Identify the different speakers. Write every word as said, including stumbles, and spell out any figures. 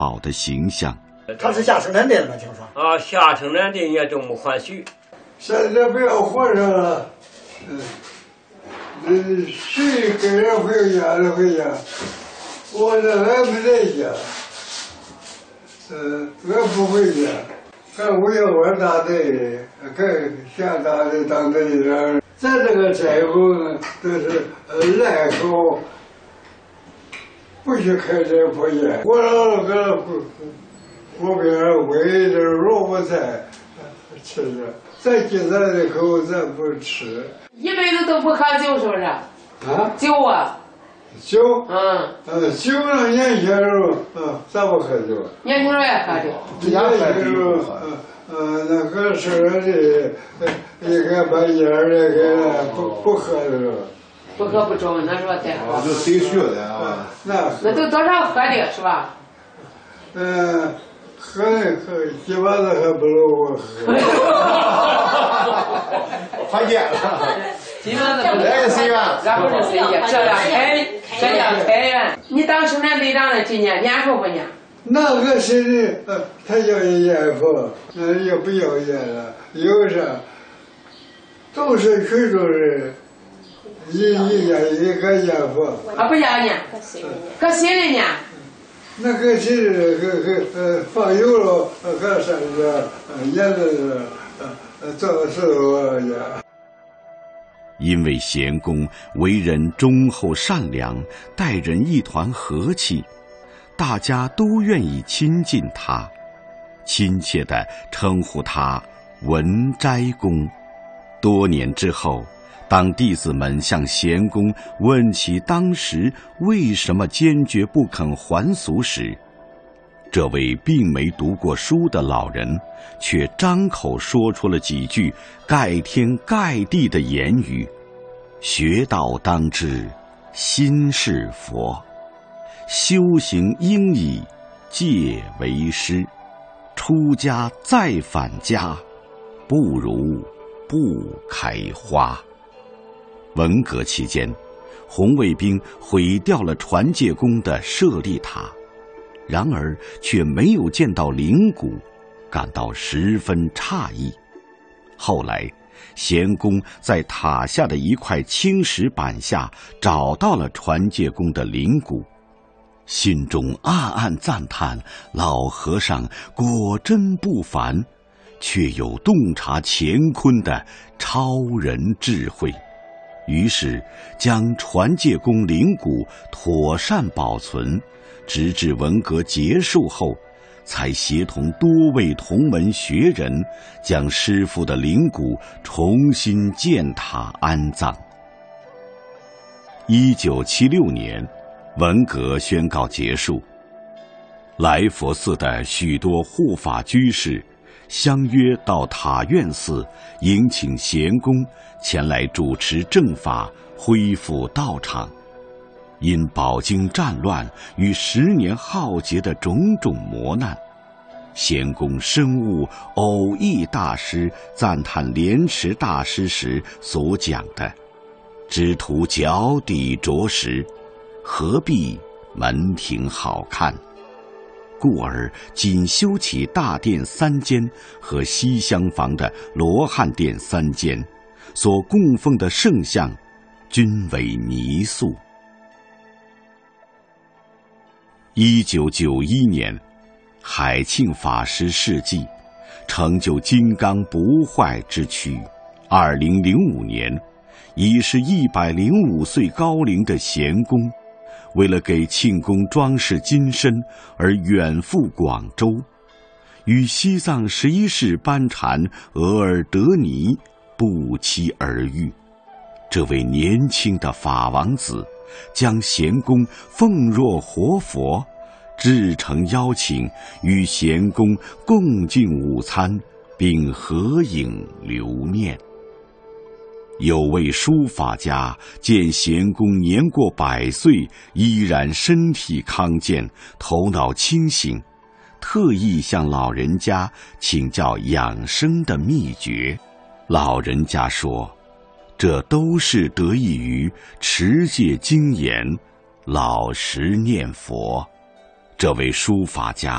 Speaker 1: 好的形象。
Speaker 2: 他是下生产队的吗？听说
Speaker 3: 啊，下生产队也都没还许。
Speaker 4: 现在不要活着了，嗯，嗯，谁给人回家就回家，我这还没在家，嗯，我不回家，还我要我大队，还下大队当队长。咱这个柴火呢，都是烂口，不许开这破烟。我老个湖湖边喂着萝卜菜吃着，咱进咱的口咱不吃。
Speaker 5: 一辈子都不喝酒，是不是？
Speaker 4: 啊？
Speaker 5: 酒啊？
Speaker 4: 酒？
Speaker 5: 嗯。
Speaker 4: 嗯，酒呢，年轻时候，嗯，咱不喝酒。
Speaker 5: 年轻时候也喝酒。
Speaker 4: 年轻时候，嗯。嗯，那个是的，应该把烟儿那个不不喝的，
Speaker 5: 不喝不中，那说再喝。
Speaker 6: 就谁学的啊？
Speaker 4: 那
Speaker 5: 那都多少喝的是吧？
Speaker 4: 嗯，喝喝几把子还不如我喝。
Speaker 6: 还见了，
Speaker 5: 几把子不如。
Speaker 6: 来个谁呀？
Speaker 5: 然后是谁呀？这叫开，这叫开源。你当生产队长的今年年数不年？
Speaker 4: 那个谁的，呃，他要烟佛，那也不要烟了，有啥，都是群众人，一一家一个烟佛。
Speaker 5: 啊，不要烟，搁谁的呢？
Speaker 4: 那个谁的，个个呃放油了，搁啥的，呃烟的，呃呃做事我烟。
Speaker 1: 因为贤公为人忠厚善良，待人一团和气。大家都愿意亲近他，亲切地称呼他文斋公。多年之后，当弟子们向贤公问起当时为什么坚决不肯还俗时，这位并没读过书的老人却张口说出了几句盖天盖地的言语：学道当知，心是佛。修行应以戒为师，出家再返家，不如不开花。文革期间，红卫兵毁掉了传戒宫的舍利塔，然而却没有见到灵骨，感到十分诧异。后来，贤公在塔下的一块青石板下找到了传戒宫的灵骨，心中暗暗赞叹老和尚果真不凡，却有洞察乾坤的超人智慧。于是将传戒宫灵骨妥善保存，直至文革结束后，才协同多位同门学人将师父的灵骨重新建塔安葬。一九七六年，文革宣告结束，来佛寺的许多护法居士相约到塔院寺迎请贤公前来主持正法，恢复道场。因饱经战乱与十年浩劫的种种磨难，贤公深悟偶益大师赞叹莲池大师时所讲的只图脚底着实，何必门庭好看，故而仅修起大殿三间和西厢房的罗汉殿三间，所供奉的圣像均为泥塑。一九九一年，海庆法师事迹，成就金刚不坏之躯。二零零五年，已是一百零五岁高龄的贤公，为了给庆功装饰金身而远赴广州，与西藏十一世班禅额尔德尼不期而遇。这位年轻的法王子将贤公奉若活佛，至诚邀请与贤公共进午餐，并合影留念。有位书法家见贤公年过百岁，依然身体康健，头脑清醒，特意向老人家请教养生的秘诀。老人家说，这都是得益于持戒精严，老实念佛。 这位书法家